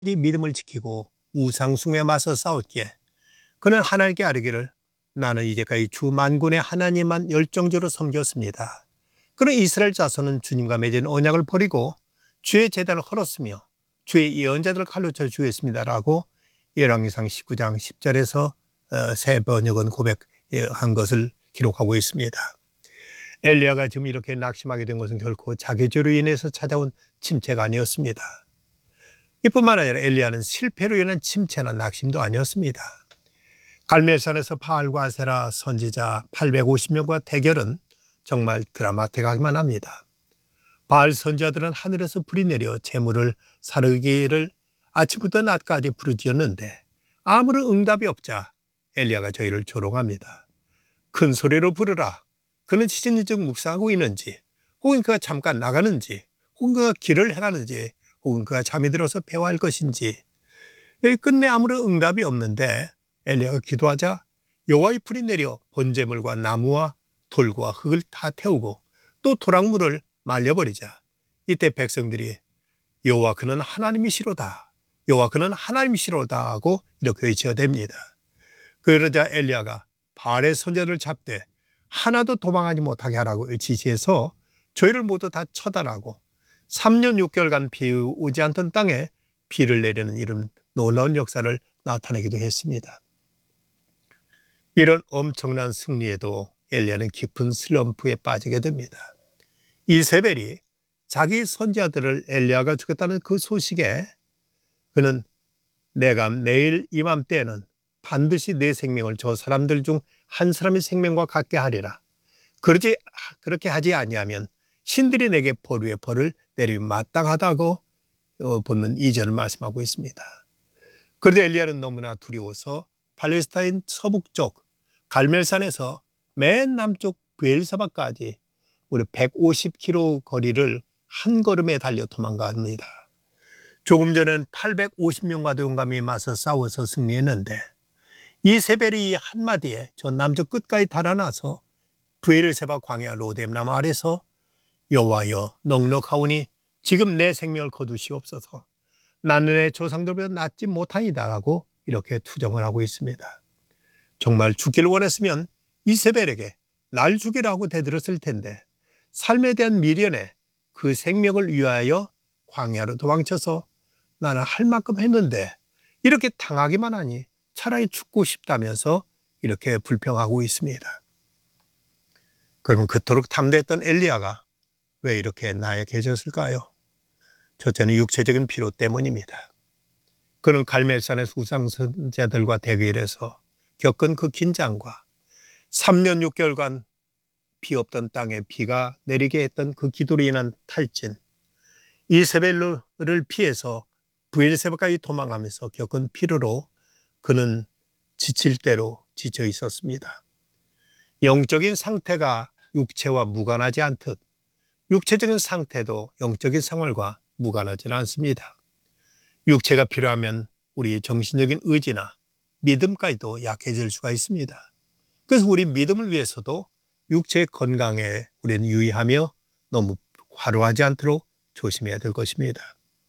믿음을 지키고 우상숭배에 맞서 싸웠기에 그는 하나님께 아뢰기를 나는 이제까지 주 만군의 하나님만 열정적으로 섬겼습니다. 그런 이스라엘 자손은 주님과 맺은 언약을 버리고 주의 제단을 헐었으며 주의 예언자들을 칼로 쳐 죽였습니다라고 열왕기상 19장 10절에서 새 번역은 고백한 것을 기록하고 있습니다. 엘리야가 지금 이렇게 낙심하게 된 것은 결코 자기 죄로 인해서 찾아온 침체가 아니었습니다. 이뿐만 아니라 엘리야는 실패로 인한 침체나 낙심도 아니었습니다. 갈멜산에서 바알과 아세라 선지자 850명과 대결은 정말 드라마틱하기만 합니다. 바알 선지자들은 하늘에서 불이 내려 재물을 사르기를 아침부터 낮까지 부르짖었는데 아무런 응답이 없자 엘리야가 저희를 조롱합니다. 큰 소리로 부르라. 그는 시즌이적 묵상하고 있는지, 혹은 그가 잠깐 나가는지, 혹은 그가 길을 행하는지, 혹은 그가 잠이 들어서 배워할 것인지. 여기 끝내 아무런 응답이 없는데 엘리야가 기도하자 여호와의 불이 내려 번제물과 나무와 돌과 흙을 다 태우고 또 토락물을 말려버리자 이때 백성들이 여호와 그는 하나님이시로다. 여호와 그는 하나님이시로다 하고 이렇게 외쳐댑니다. 그러자 엘리야가 바알의 선지자를 잡되 하나도 도망하지 못하게 하라고 지시해서 저희를 모두 다 처단하고 3년 6개월간 비 오지 않던 땅에 비를 내리는 이런 놀라운 역사를 나타내기도 했습니다. 이런 엄청난 승리에도 엘리야는 깊은 슬럼프에 빠지게 됩니다. 이세벨이 자기 선지자들을 엘리야가 죽였다는 그 소식에 그는 내가 내일 이맘때에는 반드시 내 생명을 저 사람들 중 한 사람의 생명과 같게 하리라. 그렇게 하지 아니하면 신들이 내게 벌 위에 벌을 내리면 마땅하다고 본문 2절을 말씀하고 있습니다. 그런데 엘리야는 너무나 두려워서 팔레스타인 서북쪽 갈멜산에서 맨 남쪽 브엘사바까지 우리 150km 거리를 한 걸음에 달려 도망갑니다. 조금 전엔 850명과도 용감히 맞서 싸워서 승리했는데 이세벨이 한마디에 저 남쪽 끝까지 달아나서 브엘세바 광야 로뎀나무 아래서 여호와여 넉넉하오니 지금 내 생명을 거두시옵소서. 나는 내 조상들보다 낫지 못하이다 하고 이렇게 투정을 하고 있습니다. 정말 죽기를 원했으면 이세벨에게 날 죽이라고 대들었을 텐데 삶에 대한 미련에 그 생명을 위하여 광야로 도망쳐서 나는 할 만큼 했는데 이렇게 당하기만 하니 차라리 죽고 싶다면서 이렇게 불평하고 있습니다. 그러면 그토록 탐대했던 엘리야가 왜 이렇게 나약해졌을까요? 첫째는 육체적인 피로 때문입니다. 그는 갈멜산의 우상 선지자들과 대결해서 겪은 그 긴장과 3년 6개월간 비 없던 땅에 비가 내리게 했던 그 기도로 인한 탈진, 이세벨을 피해서 브엘세바까지 도망하면서 겪은 피로로 그는 지칠 대로 지쳐 있었습니다. 영적인 상태가 육체와 무관하지 않듯 육체적인 상태도 영적인 생활과 무관하지는 않습니다. 육체가 필요하면 우리 정신적인 의지나 믿음까지도 약해질 수가 있습니다. 그래서 우리 믿음을 위해서도 육체의 건강에 우리는 유의하며 너무 과로하지 않도록 조심해야 될 것입니다.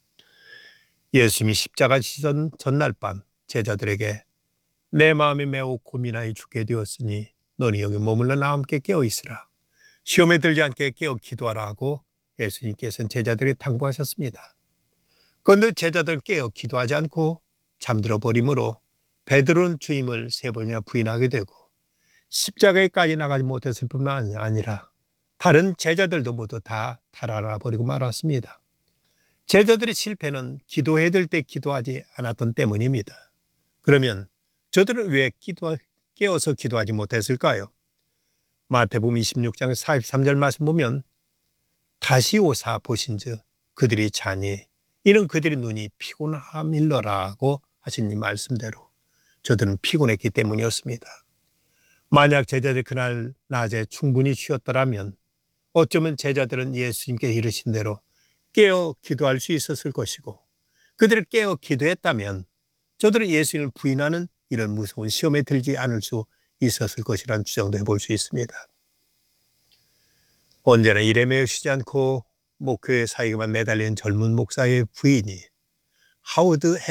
예수님이 십자가 지던 전날 밤 제자들에게 내 마음이 매우 고민하여 죽게 되었으니 너는 여기 머물러 나와 함께 깨어 있으라. 시험에 들지 않게 깨어 기도하라 하고 예수님께서는 제자들에게 당부하셨습니다. 그런데 제자들 깨어 기도하지 않고 잠들어 버림으로 베드로는 주임을 3번이나 부인하게 되고 십자가에까지 나가지 못했을 뿐만 아니라 다른 제자들도 모두 다 달아나 버리고 말았습니다. 제자들의 실패는 기도해야 될 때 기도하지 않았던 때문입니다. 그러면 저들은 왜 깨어서 기도하지 못했을까요? 마태복음 26장 43절 말씀 보면 다시 오사 보신즉 그들이 자니 이는 그들의 눈이 피곤함일러라고 하신 이 말씀대로 저들은 피곤했기 때문이었습니다. 만약 제자들이 그날 낮에 충분히 쉬었더라면 어쩌면 제자들은 예수님께 이르신 대로 깨어 기도할 수 있었을 것이고 그들을 깨어 기도했다면 저들은 예수님을 부인하는 이런 무서운 시험에 들지 않을 수 있었을 것이라는 추정도 해볼 수 있습니다. 언제나 일에 매여 쉬지 않고 목회의 사역에만 매달린 젊은 목사의 부인이 하워드